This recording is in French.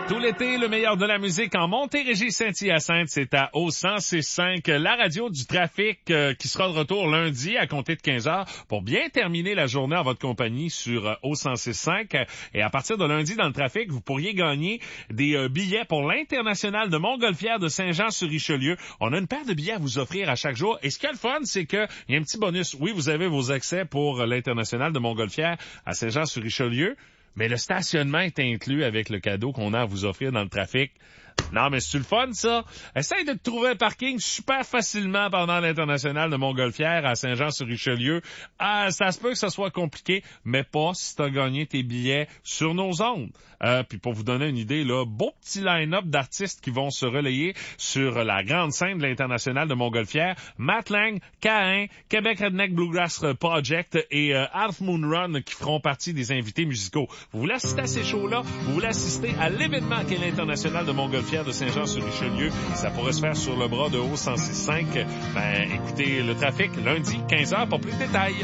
Tout l'été, le meilleur de la musique en Montérégie-Saint-Hyacinthe, c'est à O106.5, la radio du trafic qui sera de retour lundi à compter de 15h pour bien terminer la journée en votre compagnie sur O106.5. Et à partir de lundi dans le trafic, vous pourriez gagner des billets pour l'International de Montgolfière de Saint-Jean-sur-Richelieu. On a une paire de billets à vous offrir à chaque jour. Et ce qui est le fun, c'est qu'il y a un petit bonus. Oui, vous avez vos accès pour l'International de Montgolfière à Saint-Jean-sur-Richelieu. Mais le stationnement est inclus avec le cadeau qu'on a à vous offrir dans le trafic. Non, mais c'est le fun, ça. Essaye de te trouver un parking super facilement pendant l'International de Montgolfière à Saint-Jean-sur-Richelieu. Ah, ça se peut que ça soit compliqué, mais pas si t'as gagné tes billets sur nos ondes. Puis pour vous donner une idée, là, beau petit line-up d'artistes qui vont se relayer sur la grande scène de l'International de Montgolfière. Matt Lang, Caïn, Québec Redneck Bluegrass Project et Half Moon Run qui feront partie des invités musicaux. Vous voulez assister à ces shows-là? Vous voulez assister à l'événement qu'est l'International de Montgolfière de Saint-Jean-sur-Richelieu? Ça pourrait se faire sur le bras de O106.5. Ben, écoutez le trafic lundi, 15h pour plus de détails.